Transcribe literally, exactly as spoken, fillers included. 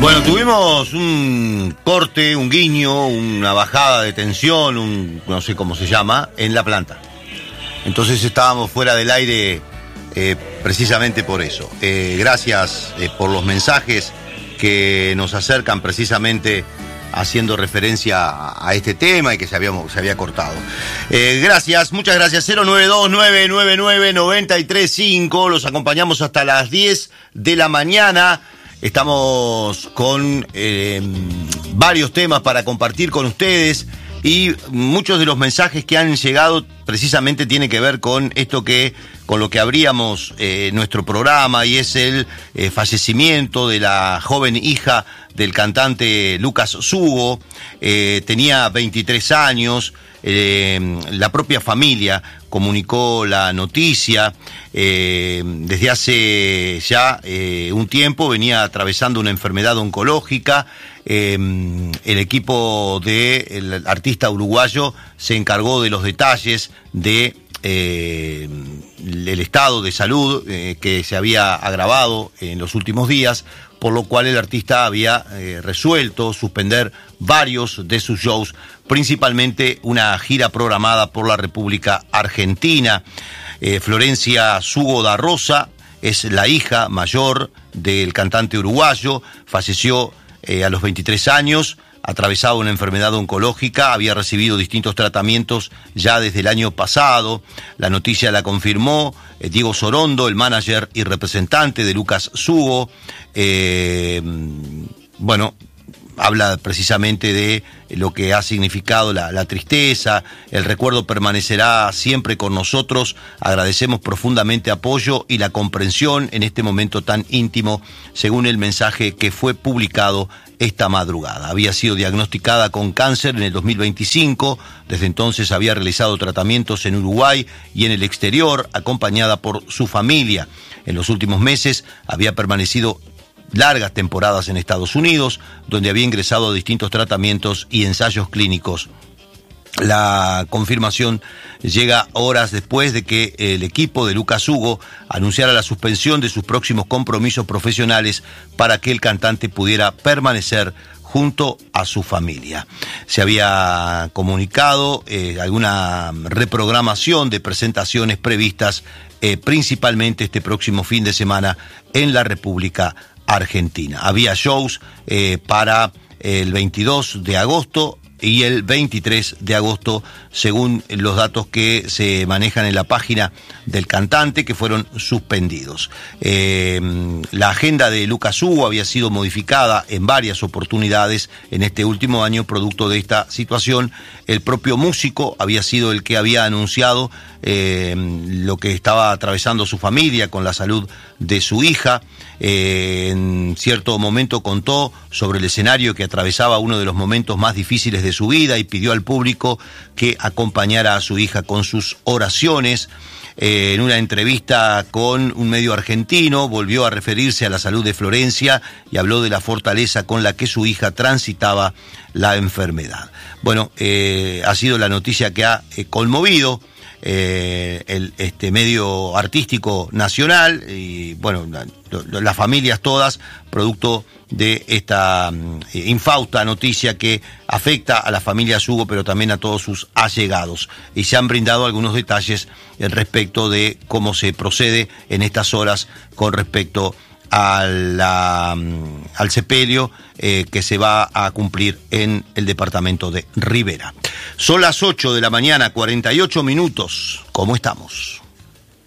Bueno, tuvimos un corte, un guiño, una bajada de tensión, un no sé cómo se llama, en la planta. Entonces estábamos fuera del aire eh, precisamente por eso. Eh, gracias eh, por los mensajes que nos acercan precisamente haciendo referencia a, a este tema y que se, habíamos, se había cortado. Eh, gracias, muchas gracias. cero nueve dos nueve nueve nueve nueve tres cinco, los acompañamos hasta las diez de la mañana. Estamos con eh, varios temas para compartir con ustedes y muchos de los mensajes que han llegado precisamente tienen que ver con esto que, con lo que abríamos eh, nuestro programa, y es el eh, fallecimiento de la joven hija del cantante Lucas Sugo. Eh, tenía veintitrés años. Eh, la propia familia comunicó la noticia. Eh, desde hace ya eh, un tiempo venía atravesando una enfermedad oncológica. Eh, el equipo del artista uruguayo se encargó de los detalles de eh, el estado de salud eh, que se había agravado en los últimos días, por lo cual el artista había eh, resuelto suspender varios de sus shows, principalmente una gira programada por la República Argentina. Eh, Florencia Sugo da Rosa es la hija mayor del cantante uruguayo, falleció eh, a los veintitrés años, atravesaba una enfermedad oncológica, había recibido distintos tratamientos ya desde el año pasado. La noticia la confirmó eh, Diego Sorondo, el manager y representante de Lucas Sugo. Eh, bueno, habla precisamente de lo que ha significado la, la tristeza. El recuerdo permanecerá siempre con nosotros. Agradecemos profundamente apoyo y la comprensión en este momento tan íntimo, según el mensaje que fue publicado esta madrugada. Había sido diagnosticada con cáncer en el dos mil veinticinco. Desde entonces había realizado tratamientos en Uruguay y en el exterior, acompañada por su familia. En los últimos meses había permanecido largas temporadas en Estados Unidos, donde había ingresado a distintos tratamientos y ensayos clínicos. La confirmación llega horas después de que el equipo de Lucas Hugo anunciara la suspensión de sus próximos compromisos profesionales para que el cantante pudiera permanecer junto a su familia. Se había comunicado eh, alguna reprogramación de presentaciones previstas eh, principalmente este próximo fin de semana en la República Argentina. Había shows eh, para el veintidós de agosto y el veintitrés de agosto, según los datos que se manejan en la página del cantante, que fueron suspendidos. Eh, la agenda de Lucas Hugo había sido modificada en varias oportunidades en este último año, producto de esta situación. El propio músico había sido el que había anunciado eh, lo que estaba atravesando su familia con la salud de su hija. Eh, en cierto momento contó sobre el escenario que atravesaba uno de los momentos más difíciles de su vida y pidió al público que acompañara a su hija con sus oraciones. Eh, en una entrevista con un medio argentino volvió a referirse a la salud de Florencia y habló de la fortaleza con la que su hija transitaba la enfermedad. Bueno, eh, ha sido la noticia que ha eh, conmovido Eh, el, este medio artístico nacional y bueno, la, las familias todas, producto de esta eh, infausta noticia que afecta a la familia Sugo, pero también a todos sus allegados. Y se han brindado algunos detalles eh, respecto de cómo se procede en estas horas con respecto a la, al sepelio eh, que se va a cumplir en el departamento de Rivera. Son las ocho de la mañana, cuarenta y ocho minutos. ¿Cómo estamos?